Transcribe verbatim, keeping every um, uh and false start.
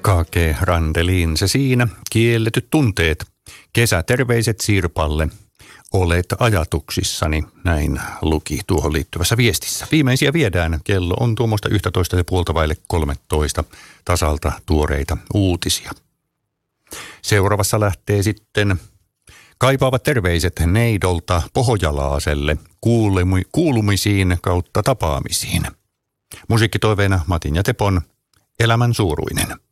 Kake Randelin se siinä, kielletyt tunteet, kesäterveiset Sirpalle, olet ajatuksissani, näin luki tuohon liittyvässä viestissä. Viimeisiä viedään, kello on tuommoista yksitoista ja puolta vaille kolmetoista, tasalta tuoreita uutisia. Seuraavassa lähtee sitten kaipaavat terveiset Neidolta Pohojalaaselle kuulumi, kuulumisiin kautta tapaamisiin. Musiikkitoiveena Matin ja Tepon Elämän suuruinen.